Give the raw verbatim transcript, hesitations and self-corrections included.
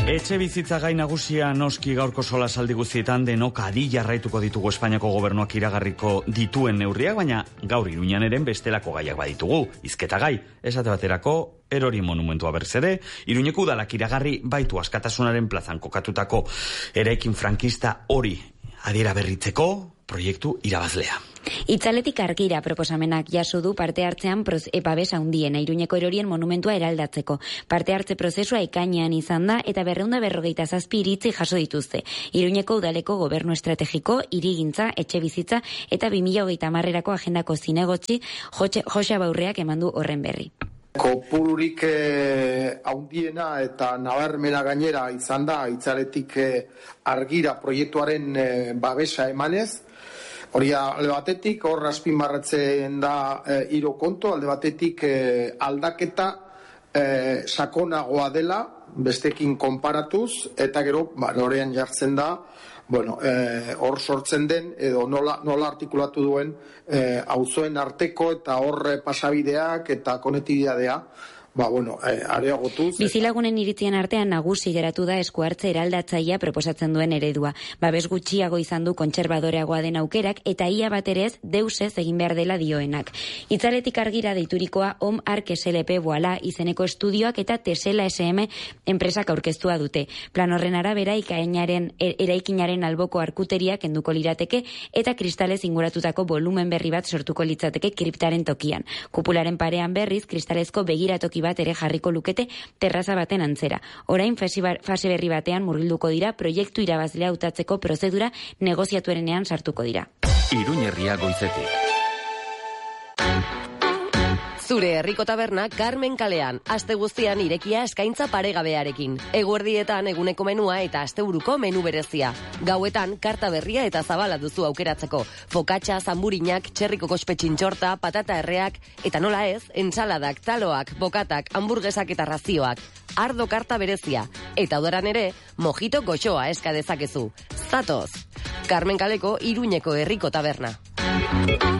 Etxe bizitza gai nagusia noski gaurko solasaldi guztietan denok adi jarraituko ditugu Espainiako gobernuak iragarriko dituen neurriak, baina gaur Iruñan eren bestelako gaiak baditugu. Hizketa gai, esate baterako erori monumentua berriz ere, Iruñeko udalak iragarri baitu Askatasunaren plazan kokatutako eraikin frankista hori adiera berritzeko proiektu irabazlea. Itzaletik argira proposamenak jaso du parte hartzean babes handiena Iruñeko erorien monumentua eraldatzeko. Parte hartze prozesua ekainean izan da eta berrehun eta berrogeita zazpi iritzi jaso dituzte. Iruñeko udaleko gobernu estrategiko, hirigintza, etxe bizitza eta bi mila hogeita hamarrerako agendako zinegotzi Jose Abaurreak emandu horren berri. Kopururik eh, handiena eta nabarmena gainera izan da itzaletik eh, argira proiektuaren eh, babesa emanez. Hori alde batetik, hor azpimarratzen da e, hiru kontu, alde batetik e, aldaketa e, sakonagoa dela, bestekin konparatuz, eta gero, ba, norean jartzen da, bueno, e, hor sortzen den, edo nola, nola artikulatu duen, e, auzoen arteko eta hor pasabideak eta konektibidadea, ba, bueno, eh, areagotuz. Bizilagunen iritzien artean nagusi geratu da esku hartze eraldatzailea proposatzen duen eredua. Babes gutxiago izan du kontserbadoreagoa den aukerak eta ia baterez deusez egin behar dela dioenak. Itzaletik argira deiturikoa Hom Ark S L P Boala izeneko estudioak eta Tesela S M enpresak aurkeztua dute. Plan horren arabera ikainaren eraikinaren alboko arkuteriak kenduko lirateke eta kristalez inguratutako volumen berri bat sortuko litzateke kriptaren tokian. Kupularen parean berriz kristalezko begiratoki bat ere jarriko lukete terraza baten antzera. Orain fase berri batean murgilduko dira, proiektu irabazlea hautatzeko prozedura negoziatuerenean sartuko dira. Iruñerria goizetik. Zure herriko taberna Carmen kalean, aste guztian irekia eskaintza paregabearekin. Eguerdietan eguneko menua eta asteburuko menu berezia. Gauetan karta berria eta zabala duzu aukeratzeko. Fokatxa, zamburinak, txerriko kospe txintxorta, patata erreak, eta nola ez, entsaladak, taloak, bokatak, hamburguesak eta razioak. Ardo karta berezia. Eta udaran ere, mojito goxoa eska dezakezu. Zatoz! Carmen kaleko Iruñeko herriko taberna.